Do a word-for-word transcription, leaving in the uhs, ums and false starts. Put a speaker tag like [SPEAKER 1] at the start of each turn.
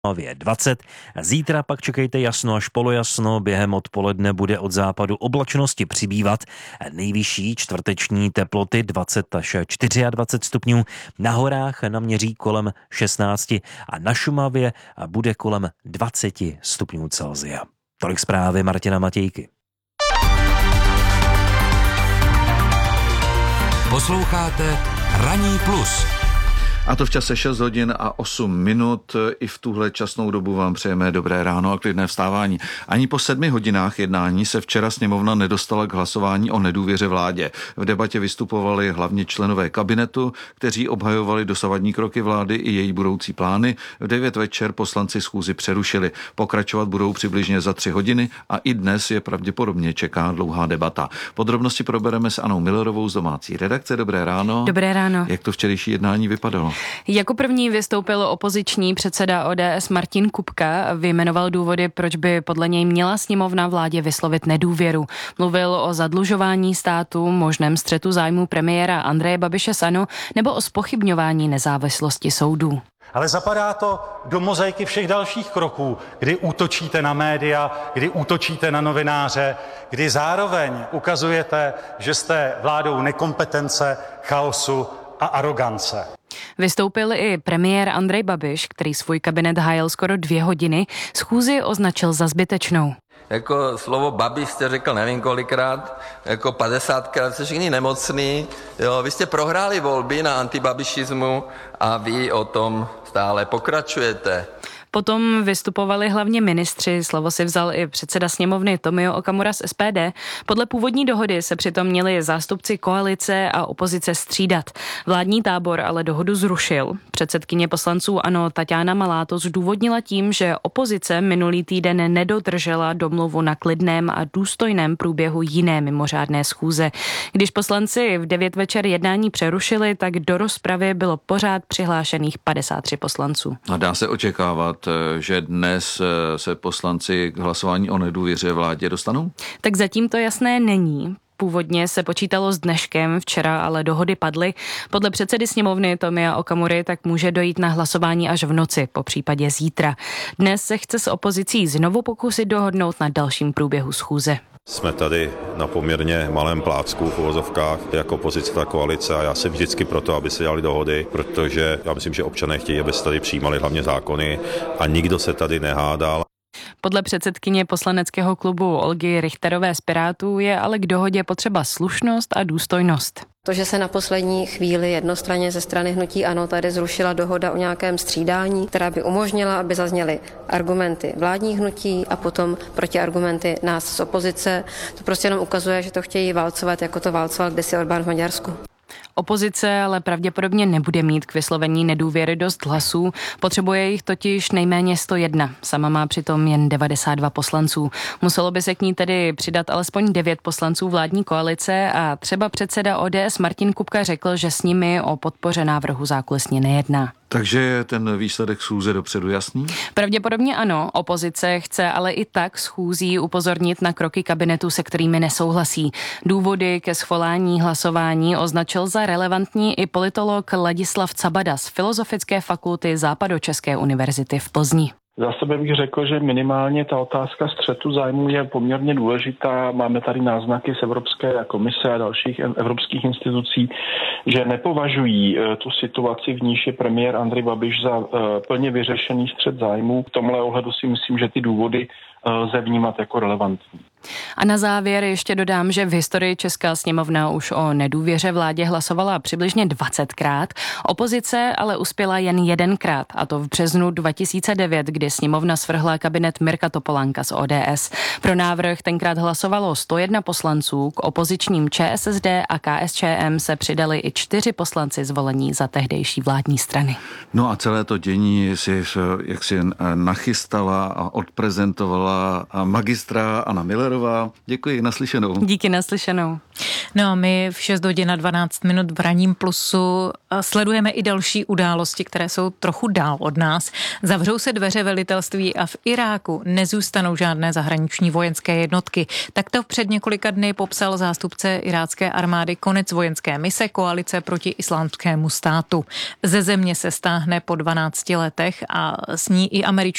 [SPEAKER 1] dvacet. Zítra pak čekejte jasno až polojasno, během odpoledne bude od západu oblačnosti přibývat. Nejvyšší čtvrteční teploty dvacet až dvacet čtyři stupňů, na horách naměří kolem šestnáct a na Šumavě bude kolem dvacet stupňů Celsia. Tolik zprávy Martina Matějky.
[SPEAKER 2] Posloucháte Ranní plus.
[SPEAKER 3] A to v čase šest hodin a osm minut. I v tuhle časnou dobu vám přejeme dobré ráno a klidné vstávání. Ani po sedmi hodinách jednání se včera sněmovna nedostala k hlasování o nedůvěře vládě. V debatě vystupovali hlavně členové kabinetu, kteří obhajovali dosavadní kroky vlády i její budoucí plány. V devět večer poslanci schůzi přerušili. Pokračovat budou přibližně za tři hodiny a i dnes je pravděpodobně čeká dlouhá debata. Podrobnosti probereme s Anou Millerovou z domácí redakce. Dobré ráno.
[SPEAKER 4] Dobré ráno.
[SPEAKER 3] Jak to včerejší jednání vypadalo?
[SPEAKER 4] Jako první vystoupil opoziční předseda O D S Martin Kupka, vyjmenoval důvody, proč by podle něj měla sněmovna vládě vyslovit nedůvěru. Mluvil o zadlužování státu, možném střetu zájmů premiéra Andreje Babiše z ANO nebo o zpochybňování nezávislosti soudů.
[SPEAKER 5] Ale zapadá to do mozaiky všech dalších kroků, kdy útočíte na média, kdy útočíte na novináře, kdy zároveň ukazujete, že jste vládou nekompetence, chaosu a arogance.
[SPEAKER 4] Vystoupil i premiér Andrej Babiš, který svůj kabinet hájil skoro dvě hodiny, schůzi označil za zbytečnou.
[SPEAKER 6] Jako slovo Babiš jste řekl nevím kolikrát, jako padesátkrát, jste všichni nemocný, jo, vy jste prohráli volby na antibabišismu a vy o tom stále pokračujete.
[SPEAKER 4] Potom vystupovali hlavně ministři, slovo si vzal i předseda sněmovny Tomio Okamura z S P D. Podle původní dohody se přitom měli zástupci koalice a opozice střídat. Vládní tábor ale dohodu zrušil. Předsedkyně poslanců ANO Taťána Malá to zdůvodnila tím, že opozice minulý týden nedodržela domluvu na klidném a důstojném průběhu jiné mimořádné schůze. Když poslanci v devět večer jednání přerušili, tak do rozpravy bylo pořád přihlášených padesát tři poslanců.
[SPEAKER 3] A dá se očekávat, že dnes se poslanci k hlasování o nedůvěře vládě dostanou?
[SPEAKER 4] Tak zatím to jasné není. Původně se počítalo s dneškem, včera ale dohody padly. Podle předsedy sněmovny Tomia Okamury tak může dojít na hlasování až v noci, po případě zítra. Dnes se chce s opozicí znovu pokusit dohodnout na dalším průběhu schůze.
[SPEAKER 7] Jsme tady na poměrně malém plácku v uvozovkách, jako opozice, tak koalice, a já jsem vždycky proto, aby se dělali dohody, protože já myslím, že občané chtějí, aby se tady přijímali hlavně zákony a nikdo se tady nehádal.
[SPEAKER 4] Podle předsedkyně poslaneckého klubu Olgy Richterové z Pirátů je ale k dohodě potřeba slušnost a důstojnost.
[SPEAKER 8] To, že se na poslední chvíli jednostranně ze strany hnutí ANO tady zrušila dohoda o nějakém střídání, která by umožnila, aby zazněly argumenty vládních hnutí a potom protiargumenty nás z opozice, to prostě jenom ukazuje, že to chtějí válcovat, jako to válcoval kdysi Orbán v Maďarsku.
[SPEAKER 4] Opozice ale pravděpodobně nebude mít k vyslovení nedůvěry dost hlasů, potřebuje jich totiž nejméně sto jedna, sama má přitom jen devadesát dva poslanců. Muselo by se k ní tedy přidat alespoň devět poslanců vládní koalice a třeba předseda O D S Martin Kupka řekl, že s nimi o podpoře návrhu zákulisně nejedná.
[SPEAKER 3] Takže je ten výsledek schůze dopředu jasný?
[SPEAKER 4] Pravděpodobně ano, opozice chce ale i tak schůzí upozornit na kroky kabinetu, se kterými nesouhlasí. Důvody ke svolání hlasování označil za relevantní i politolog Ladislav Cabada z Filozofické fakulty Západočeské univerzity v Plzni.
[SPEAKER 9] Za sebe bych řekl, že minimálně ta otázka střetu zájmů je poměrně důležitá. Máme tady náznaky z Evropské komise a dalších evropských institucí, že nepovažují tu situaci, v níž je premiér Andrej Babiš, za plně vyřešený střet zájmů. V tomhle ohledu si myslím, že ty důvody lze vnímat jako relevantní.
[SPEAKER 4] A na závěr ještě dodám, že v historii Česká sněmovna už o nedůvěře vládě hlasovala přibližně dvacetkrát. Opozice ale uspěla jen jedenkrát, a to v březnu dva tisíce devět, kdy sněmovna svrhla kabinet Mirka Topolánka z O D S. Pro návrh tenkrát hlasovalo sto jedna poslanců, k opozičním Č S S D a K S Č M se přidali i čtyři poslanci zvolení za tehdejší vládní strany.
[SPEAKER 3] No a celé to dění si jak si nachystala a odprezentovala připravila magistra Anna Millerová. Děkuji, naslyšenou.
[SPEAKER 4] Díky, naslyšenou.
[SPEAKER 10] No a my v šest hodin a dvanáct minut v Ranním plusu sledujeme i další události, které jsou trochu dál od nás. Zavřou se dveře velitelství a v Iráku nezůstanou žádné zahraniční vojenské jednotky. Tak to před několika dny popsal zástupce irácké armády konec vojenské mise koalice proti islámskému státu. Ze země se stáhne po dvanácti letech a s ní i američtí